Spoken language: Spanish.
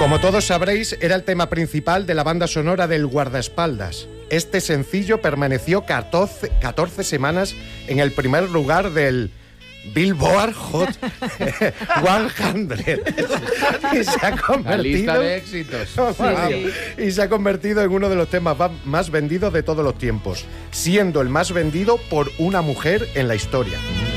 Como todos sabréis, era el tema principal de la banda sonora del Guardaespaldas. Este sencillo permaneció 14 semanas en el primer lugar del Billboard Hot 100. Y se ha convertido, la lista de éxitos. Y se ha convertido en uno de los temas más vendidos de todos los tiempos, siendo el más vendido por una mujer en la historia.